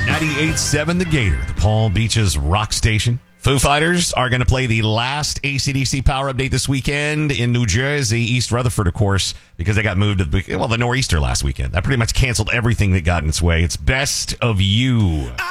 98.7 The Gator, the Palm Beaches rock station. Foo Fighters are going to play the last AC/DC Power Update this weekend in New Jersey, East Rutherford, of course, because they got moved to the Nor'easter last weekend. That pretty much canceled everything that got in its way. It's Best of You.